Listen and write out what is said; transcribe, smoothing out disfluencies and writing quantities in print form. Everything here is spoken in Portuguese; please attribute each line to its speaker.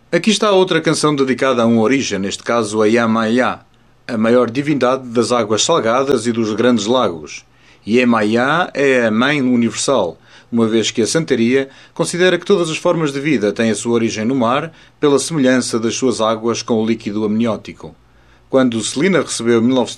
Speaker 1: Aqui está outra canção dedicada a um origem, neste caso a Yamaya, a maior divindade das águas salgadas e dos grandes lagos. Yemaya é a Mãe Universal, uma vez que a santeria considera que todas as formas de vida têm a sua origem no mar, pela semelhança das suas águas com o líquido amniótico. Quando Celina recebeu, em